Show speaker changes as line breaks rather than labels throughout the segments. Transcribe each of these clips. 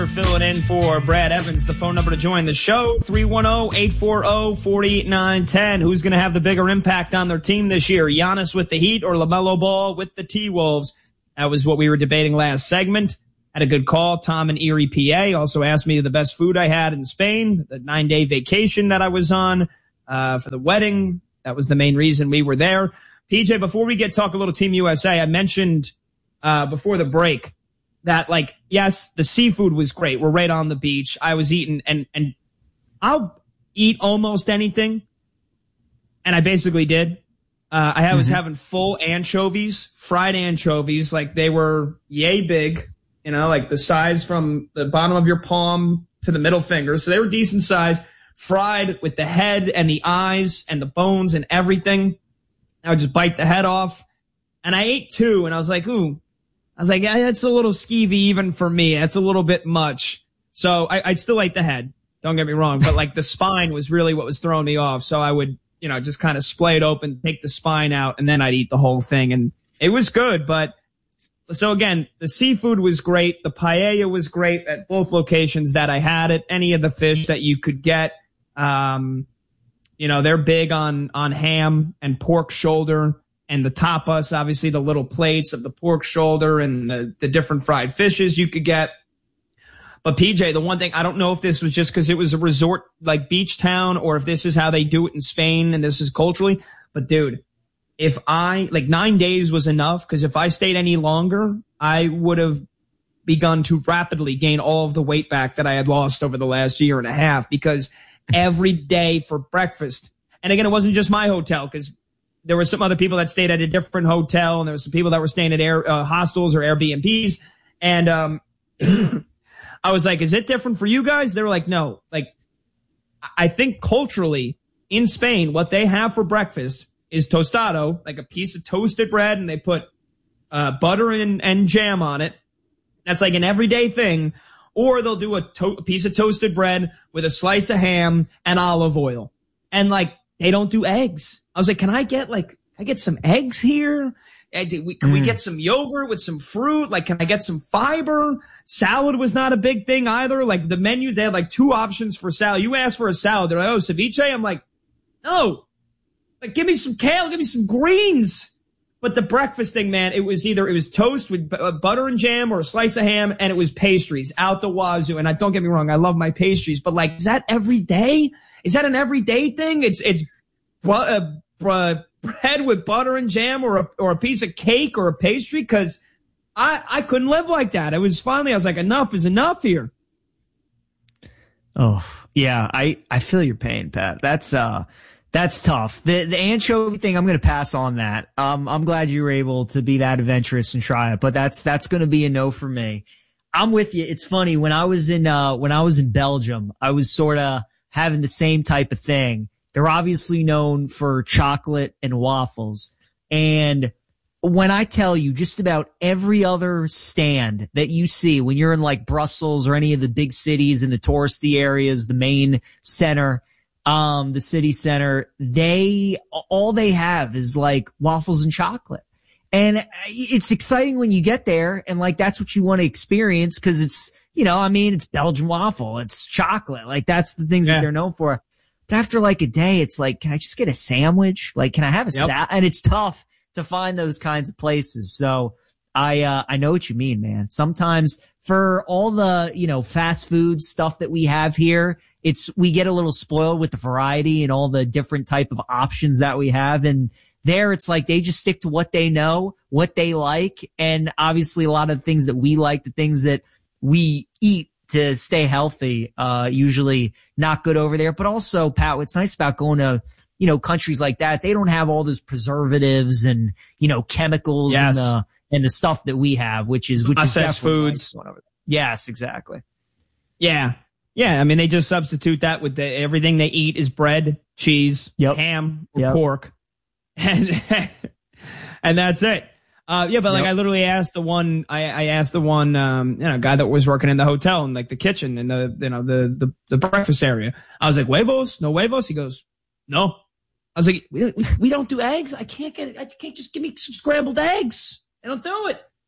Filling in for Brad Evans. The phone number to join the show, 310-840-4910. Who's going to have the bigger impact on their team this year? Giannis with the Heat or LaMelo Ball with the T-Wolves? That was what we were debating last segment. Had a good call. Tom in Erie, PA, also asked me the best food I had in Spain, the 9-day vacation that I was on for the wedding. That was the main reason we were there. PJ, before we talk a little Team USA, I mentioned before the break that, like, yes, the seafood was great. We're right on the beach. I was eating, and I'll eat almost anything. And I basically did. I was having full anchovies, fried anchovies, like they were yay big, like the size from the bottom of your palm to the middle finger. So they were decent size, fried with the head and the eyes and the bones and everything. I would just bite the head off. And I ate two, and I was like, ooh. I was like, yeah, that's a little skeevy even for me. That's a little bit much. So I still ate the head. Don't get me wrong. But like the spine was really what was throwing me off. So I would, just kind of splay it open, take the spine out, and then I'd eat the whole thing. And it was good. But so again, the seafood was great. The paella was great at both locations that I had it. Any of the fish that you could get. They're big on ham and pork shoulder. And the tapas, obviously the little plates of the pork shoulder and the different fried fishes you could get. But PJ, the one thing, I don't know if this was just because it was a resort like beach town or if this is how they do it in Spain and this is culturally. But dude, if 9 days was enough, because if I stayed any longer, I would have begun to rapidly gain all of the weight back that I had lost over the last year and a half, because every day for breakfast. And again, it wasn't just my hotel, because there were some other people that stayed at a different hotel, and there were some people that were staying at hostels or Airbnbs. And I was like, is it different for you guys? They were like, no. Like, I think culturally in Spain, what they have for breakfast is tostado, like a piece of toasted bread, and they put butter and jam on it. That's like an everyday thing. Or they'll do a piece of toasted bread with a slice of ham and olive oil. And like, they don't do eggs. I was like, can I get some eggs here? Can we get some yogurt with some fruit? Like, can I get some fiber? Salad was not a big thing either. Like the menus, they had like two options for salad. You ask for a salad. They're like, oh, ceviche? I'm like, no. Like, give me some kale. Give me some greens. But the breakfast thing, man, it was toast with butter and jam or a slice of ham, and it was pastries out the wazoo. And don't get me wrong, I love my pastries, but like, is that every day? Is that an everyday thing? It's bread with butter and jam or a piece of cake or a pastry, because I couldn't live like that. I was like, enough is enough here.
Oh, yeah, I feel your pain, Pat. That's tough. The anchovy thing, I'm going to pass on that. I'm glad you were able to be that adventurous and try it, but that's going to be a no for me. I'm with you. It's funny, when I was in Belgium, I was sort of having the same type of thing. They're obviously known for chocolate and waffles. And when I tell you, just about every other stand that you see when you're in like Brussels or any of the big cities in the touristy areas, the main center, the city center, all they have is like waffles and chocolate. And it's exciting when you get there and like that's what you want to experience, because it's, it's Belgian waffle, it's chocolate. Like that's the things that they're known for. But after like a day, it's like, can I just get a sandwich? Like, can I have a salad? And it's tough to find those kinds of places. So I know what you mean, man. Sometimes for all the, fast food stuff that we have here, we get a little spoiled with the variety and all the different type of options that we have. And there it's like they just stick to what they know, what they like. And obviously a lot of the things that we like, the things that we eat to stay healthy, usually not good over there. But also, Pat, what's nice about going to, countries like that, they don't have all those preservatives and, chemicals and the stuff that we have, which is
processed foods.
Nice. Yes, exactly.
Yeah. Yeah. I mean, they just substitute that with everything they eat is bread, cheese, ham, or pork. And that's it. But like I literally asked the one, I asked the one, guy that was working in the hotel and like the kitchen and the breakfast area. I was like, huevos? No huevos? He goes, no. I was like, we don't do eggs. I can't just give me some scrambled eggs. They don't do it.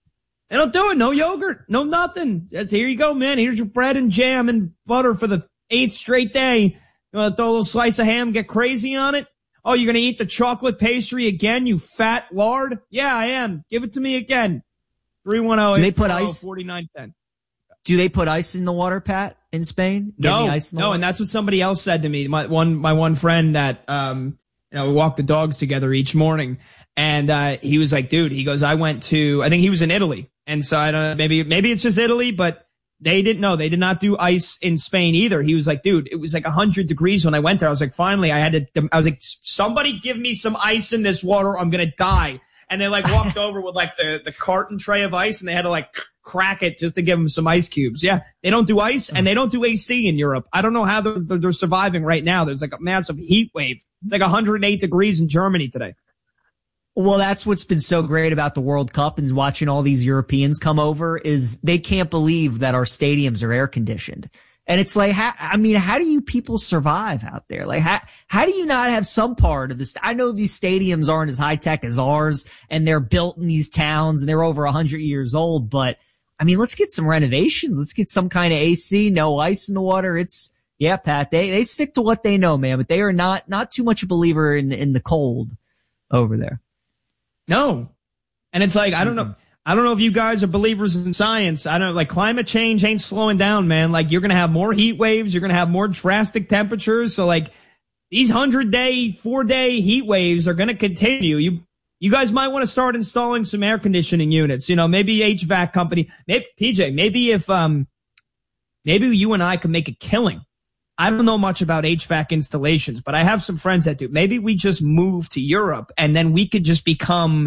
They don't do it. No yogurt. No nothing. Just, here you go, man. Here's your bread and jam and butter for the 8th straight day. You want to throw a little slice of ham, get crazy on it? Oh, you're going to eat the chocolate pastry again, you fat lard? Yeah, I am. Give it to me again. 310
Do they put ice?
4910.
Do they put ice in the water, Pat, in Spain?
No, and that's what somebody else said to me. My one friend that, we walk the dogs together each morning. And, he was like, dude, he goes, I think he was in Italy. And so I don't know, maybe it's just Italy, but they didn't know. They did not do ice in Spain either. He was like, dude, it was like 100 degrees when I went there. I was like, finally, I was like, somebody give me some ice in this water. I'm going to die. And they like walked over with like the carton tray of ice and they had to like crack it just to give them some ice cubes. Yeah. They don't do ice and they don't do AC in Europe. I don't know how they're surviving right now. There's like a massive heat wave. It's like 108 degrees in Germany today.
Well, that's what's been so great about the World Cup and watching all these Europeans come over is they can't believe that our stadiums are air conditioned. And it's like, how do you people survive out there? Like, how do you not have some part of this? I know these stadiums aren't as high tech as ours and they're built in these towns and they're over 100 years old. But I mean, let's get some renovations. Let's get some kind of AC, no ice in the water. Yeah, Pat, they stick to what they know, man, but they are not too much a believer in the cold over there.
No. And it's like, I don't know if you guys are believers in science. I don't know, like climate change ain't slowing down, man. Like you're going to have more heat waves. You're going to have more drastic temperatures. So like these 4-day heat waves are going to continue. You guys might want to start installing some air conditioning units, maybe HVAC company, maybe PJ, maybe if, maybe you and I could make a killing. I don't know much about HVAC installations, but I have some friends that do. Maybe we just move to Europe and then we could just become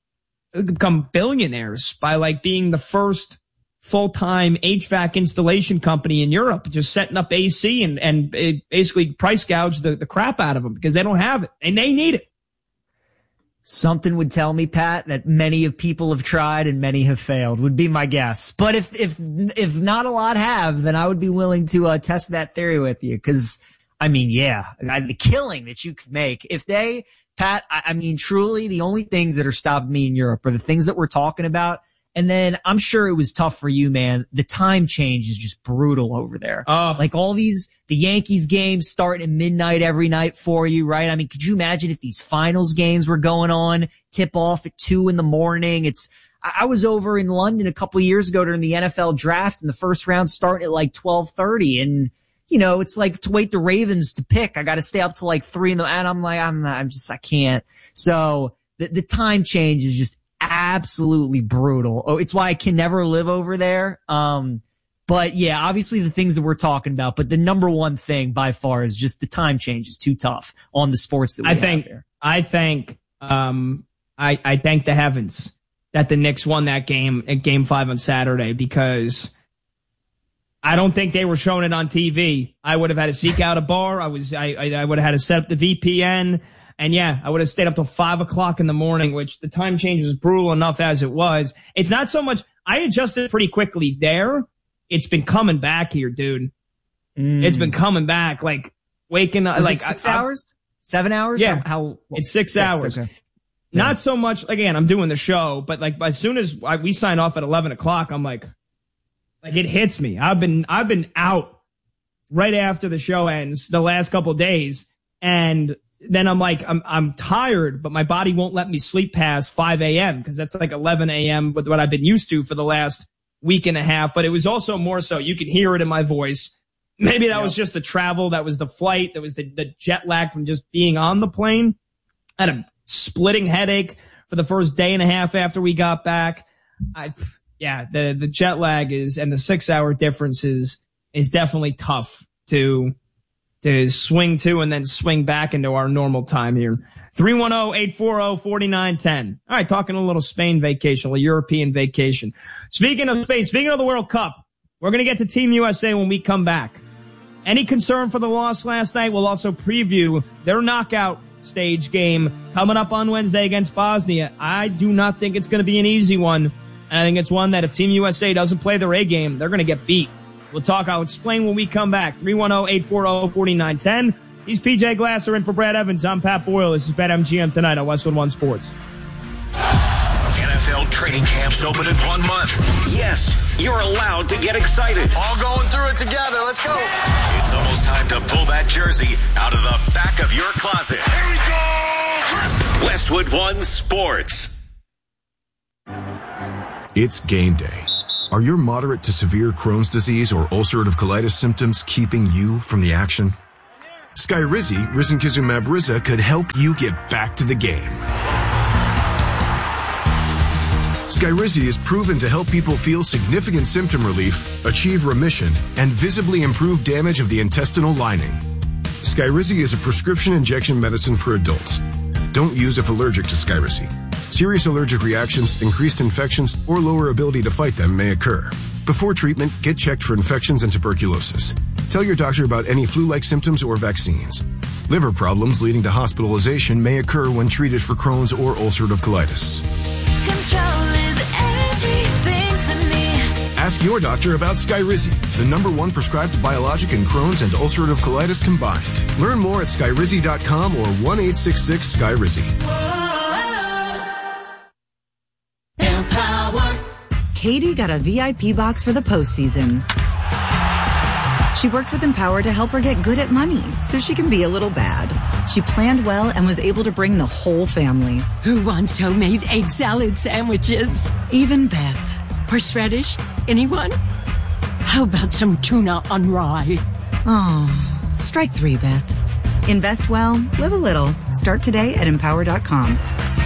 billionaires by like being the first full-time HVAC installation company in Europe, just setting up AC and basically price gouge the crap out of them because they don't have it and they need it.
Something would tell me, Pat, that many of people have tried and many have failed would be my guess. But if not a lot have, then I would be willing to test that theory with you. Cause the killing that you could make if they, Pat, truly the only things that are stopping me in Europe are the things that we're talking about. And then I'm sure it was tough for you, man. The time change is just brutal over there. Like the Yankees games start at midnight every night for you, right? I mean, could you imagine if these finals games were going on, tip off at 2 a.m? I was over in London a couple of years ago during the NFL draft and the first round starting at like 12:30 and it's like to wait the Ravens to pick. I got to stay up till like 3 and I'm like, I can't. So the time change is just absolutely brutal. Oh, it's why I can never live over there. But yeah, obviously the things that we're talking about, but the number one thing by far is just the time change is too tough on the sports that we have here.
I thank the heavens that the Knicks won that game at Game 5 on Saturday because I don't think they were showing it on TV. I would have had to seek out a bar. I would have had to set up the VPN. And yeah, I would have stayed up till 5 o'clock in the morning, which the time change was brutal enough as it was. It's not so much, I adjusted pretty quickly there. It's been coming back here, dude. It's been coming back, like waking up. Like
6 hours? 7 hours?
Yeah. It's 6 hours. Okay. Not so much, again, I'm doing the show, but like as soon as we sign off at 11 o'clock, I'm like it hits me. I've been out right after the show ends the last couple of days. And then I'm like, I'm tired, but my body won't let me sleep past 5 a.m. because that's like 11 a.m. with what I've been used to for the last week and a half. But it was also more so you can hear it in my voice. Maybe that was just the travel. That was the flight. That was the jet lag from just being on the plane. I had a splitting headache for the first day and a half after we got back. The jet lag and the 6 hour difference is definitely tough to swing to and then swing back into our normal time here. 310-840-4910. All right, talking a little Spain vacation, a European vacation. Speaking of Spain, speaking of the World Cup, we're going to get to Team USA when we come back. Any concern for the loss last night? We'll also preview their knockout stage game coming up on Wednesday against Bosnia. I do not think it's going to be an easy one. And I think it's one that if Team USA doesn't play their A game, they're going to get beat. We'll talk. I'll explain when we come back. 310-840-4910. He's PJ Glasser in for Brad Evans. I'm Pat Boyle. This is BetMGM tonight on Westwood One Sports.
NFL Training camps open in 1 month. Yes, you're allowed to get excited.
All going through it together. Let's go.
It's almost time to pull that jersey out of the back of your closet. Here we go. Westwood One Sports.
It's game day. Are your moderate to severe Crohn's disease or ulcerative colitis symptoms keeping you from the action? Skyrizi, risankizumab Riza, could help you get back to the game. Skyrizi is proven to help people feel significant symptom relief, achieve remission, and visibly improve damage of the intestinal lining. Skyrizi is a prescription injection medicine for adults. Don't use if allergic to Skyrizi. Serious allergic reactions, increased infections, or lower ability to fight them may occur. Before treatment, get checked for infections and tuberculosis. Tell your doctor about any flu-like symptoms or vaccines. Liver problems leading to hospitalization may occur when treated for Crohn's or ulcerative colitis.
Control is everything to me.
Ask your doctor about Skyrizi, the #1 prescribed biologic in Crohn's and ulcerative colitis combined. Learn more at skyrizi.com or 1-866-SKYRIZI.
Empower.
Katie got a VIP box for the postseason. She worked with Empower to help her get good at money so she can be a little bad. She planned well and was able to bring the whole family.
Who wants homemade egg salad sandwiches?
Even Beth.
Horseradish? Anyone? How about some tuna on rye?
Oh, strike 3, Beth. Invest well, live a little. Start today at empower.com.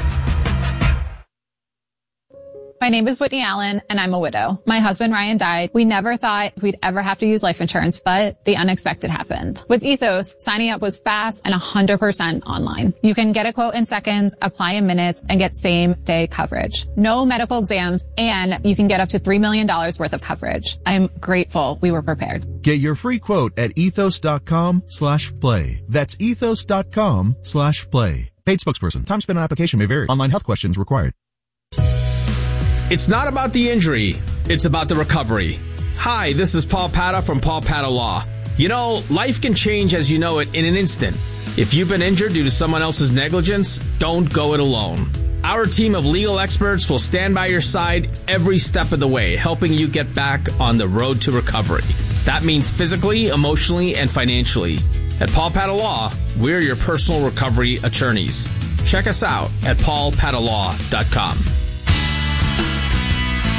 My name is Whitney Allen, and I'm a widow. My husband, Ryan, died. We never thought we'd ever have to use life insurance, but the unexpected happened. With Ethos, signing up was fast and 100% online. You can get a quote in seconds, apply in minutes, and get same-day coverage. No medical exams, and you can get up to $3 million worth of coverage. I'm grateful we were prepared.
Get your free quote at ethos.com/play. That's ethos.com/play. Paid spokesperson. Time spent on application may vary. Online health questions required.
It's not about the injury, it's about the recovery. Hi, this is Paul Pata from Paul Pata Law. You know, life can change as you know it in an instant. If you've been injured due to someone else's negligence, don't go it alone. Our team of legal experts will stand by your side every step of the way, helping you get back on the road to recovery. That means physically, emotionally, and financially. At Paul Pata Law, we're your personal recovery attorneys. Check us out at paulpatalaw.com.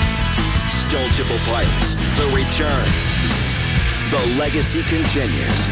Stone Temple Pilots, the return. The legacy continues.